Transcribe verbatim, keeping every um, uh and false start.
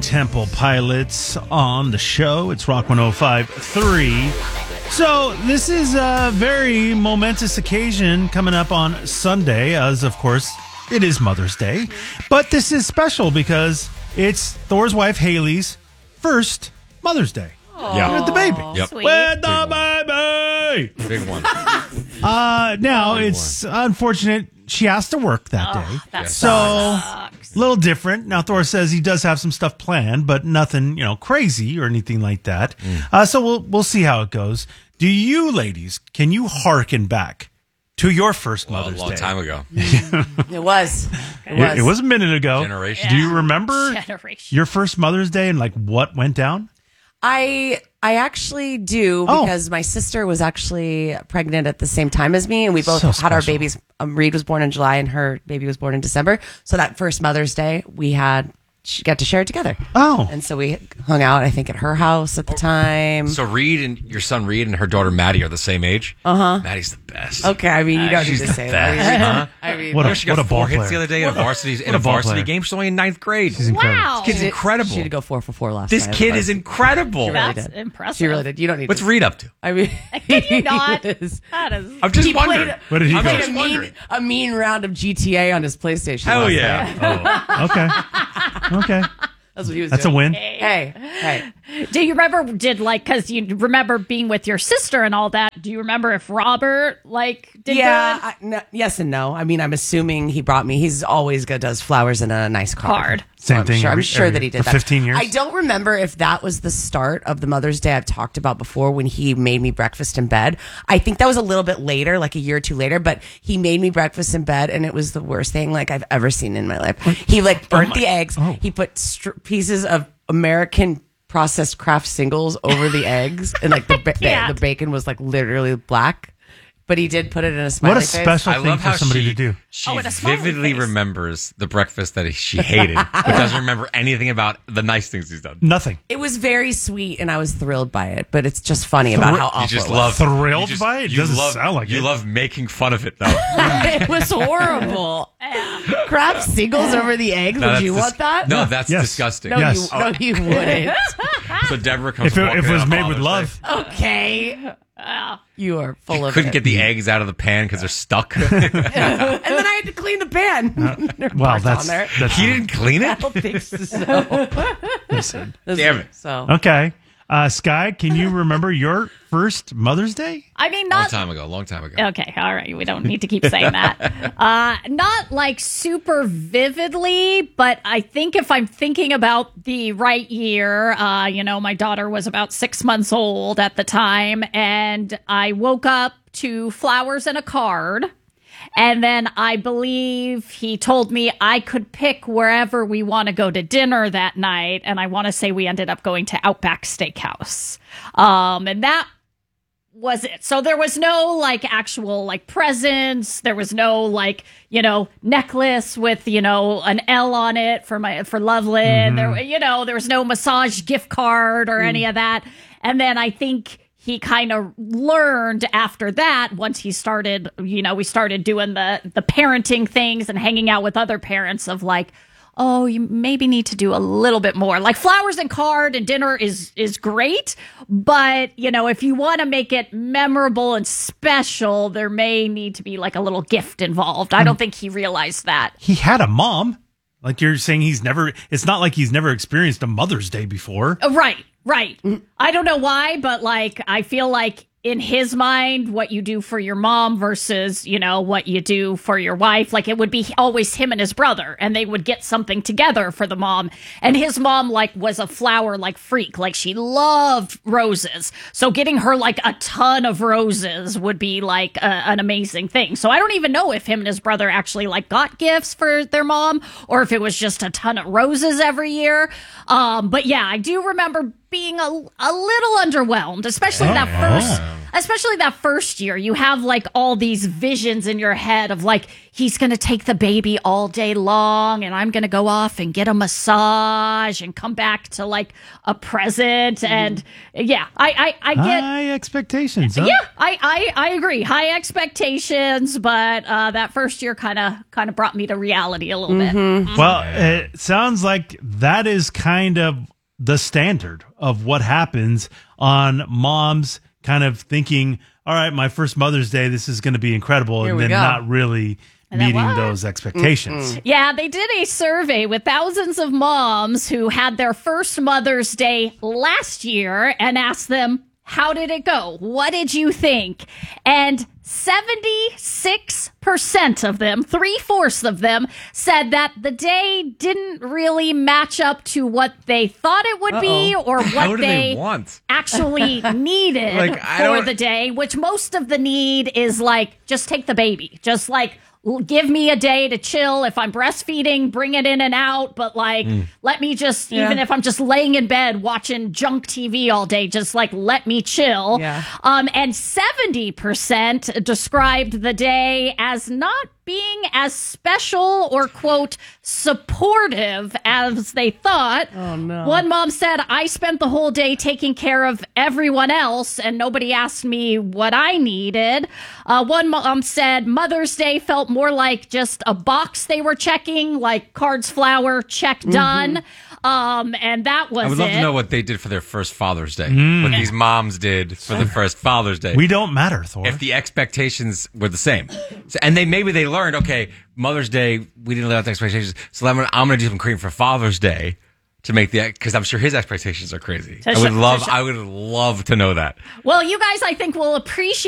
Temple Pilots on the show. It's Rock one oh five point three. So this is a very momentous occasion coming up on Sunday, as of course it is Mother's Day. But this is special because it's Thor's wife Haley's first Mother's Day. Yeah. With the baby. Yep. With the baby. Big one. Uh, now, Big it's one. unfortunate she has to work that day. That So, a little different. Now, Thor says he does have some stuff planned, but nothing, you know, crazy or anything like that. Mm. Uh, so we'll we'll see how it goes. Do you ladies, can you hearken back to your first well, Mother's Day? A long time ago. It was. It It, was. it was a minute ago. Generation. Do you remember Generation. your first Mother's Day and like what went down? I I actually do Oh. because my sister was actually pregnant at the same time as me, and we both So had our special. babies. Um, Reed was born in July, and her baby was born in December. So that first Mother's Day, we had she got to share it together. Oh. And so we hung out, I think, at her house at the time. So Reed and your son Reed and her daughter Maddie are the same age? Uh-huh. Maddie's the best. Okay, I mean, you don't She's need the to say best, that. huh? I mean, What You a- know, she got what a four ball hits player. the other day in a varsity in a a ball varsity player. game. She's only in ninth grade. She's incredible. Wow. Kid's She- incredible. She did go four for four last This night. kid is incredible. really That's did. impressive. She really did. You don't need What's to. Reed up to? I mean, Can you not? he is- That is. I'm just He wondering. played- What did he I'm go? played just a mean, wondering. a mean round of G T A on his PlayStation. Hell last yeah. night. Oh, okay. Okay. That's what he was That's a doing. win. Hey, hey. Do you remember, did like, because you remember being with your sister and all that, do you remember if Robert, like, did Yeah, good? I, no, yes and no. I mean, I'm assuming he brought me. He's always good. Does flowers and a nice card. Card. Same I'm thing Sure, every- I'm sure every- that he did for that. fifteen years? I don't remember if that was the start of the Mother's Day I've talked about before when he made me breakfast in bed. I think that was a little bit later, like a year or two later. But he made me breakfast in bed, and it was the worst thing like I've ever seen in my life. He like burnt my- the eggs. oh. He put str- pieces of American processed Kraft singles over the eggs, and like the ba- Can't. the bacon was like literally black. But he did put it in a smiley What a face. special I thing love for how somebody she, to do. she Oh, and a smiley vividly face. remembers the breakfast that she hated, but doesn't remember anything about the nice things he's done. Nothing. It was very sweet, and I was thrilled by it. But it's just funny about how awful You just it was. love Thrilled you just- by it? You Doesn't love, sound like you it. love making fun of it though. It was horrible. Kraft singles over the eggs. No, Would that's you dis- want that? No, that's Yes. disgusting. no, Yes. you, no, you wouldn't. So Deborah comes. If it, walking if it in was on made with Father's love. Day. Okay, you are full of Couldn't it. get the eggs out of the pan because they're stuck. and then I had to clean the pan. They're Well, marked that's, on there. that's he didn't clean I it. don't think so. listen. Damn it. So Okay. Uh, Sky, can you remember your first Mother's Day? I mean, Long not. time ago. Long time ago. Okay, all right. We don't need to keep saying that. Uh, not like super vividly, but I think if I'm thinking about the right year, uh, you know, my daughter was about six months old at the time, and I woke up to flowers and a card. And then I believe he told me I could pick wherever we want to go to dinner that night. And I want to say we ended up going to Outback Steakhouse. Um, and that was it. So there was no like actual like presents. There was no like, you know, necklace with, you know, an L on it for my, for Loveland. There, you know, there was no massage gift card or any of that. And then I think he kind of learned after that, once he started, you know, we started doing the, the parenting things and hanging out with other parents of like, oh, you maybe need to do a little bit more. Like flowers and card and dinner is is great, but you know, if you want to make it memorable and special, there may need to be like a little gift involved. I don't think he realized that. He had a mom. Like you're saying he's never, it's not like he's never experienced a Mother's Day before. Uh, Right, right. I don't know why, but like I feel like in his mind, what you do for your mom versus, you know, what you do for your wife, like it would be always him and his brother, and they would get something together for the mom. And his mom, like, was a flower, like, freak. Like, she loved roses. So getting her, like, a ton of roses would be, like, a, an amazing thing. So I don't even know if him and his brother actually, like, got gifts for their mom, or if it was just a ton of roses every year. Um, but yeah, I do remember being a, a little underwhelmed, especially that first especially that first year, you have like all these visions in your head of like, he's going to take the baby all day long and I'm going to go off and get a massage and come back to like a present. And yeah, I, I, I get high expectations. Huh? Yeah, I, I, I agree. High expectations, but uh, that first year kind of kind of brought me to reality a little bit. Well, it sounds like that is kind of the standard of what happens on moms kind of thinking, all right, my first Mother's Day, this is going to be incredible, Here and we then go. not really And then meeting what? those expectations. Yeah, they did a survey with thousands of moms who had their first Mother's Day last year and asked them, how did it go? What did you think? And seventy-six percent of them, three-fourths of them, said that the day didn't really match up to what they thought it would be or How what do they, they want? actually needed Like, I for don't- the day, which most of the need is like, just take the baby. Just like, l- give me a day to chill. If I'm breastfeeding, bring it in and out. But like, let me just, even if I'm just laying in bed watching junk T V all day, just like, let me chill. Yeah. Um, and seventy percent described the day as not being as special or, quote, supportive as they thought. Oh, no. One mom said, I spent the whole day taking care of everyone else and nobody asked me what I needed. Uh, one mom said Mother's Day felt more like just a box they were checking, like cards, flour, check, done. Um, and that was I would love it. to know what they did for their first Father's Day. What these moms did for the first Father's Day. We don't matter, Thor. if the expectations were the same. So, and they maybe they learned, okay, Mother's Day, we didn't live up to expectations. So I'm gonna, I'm gonna do some cream for Father's Day to make the, because I'm sure his expectations are crazy. To I sh- would to love, sh- I would love to know that. Well, you guys, I think, will appreciate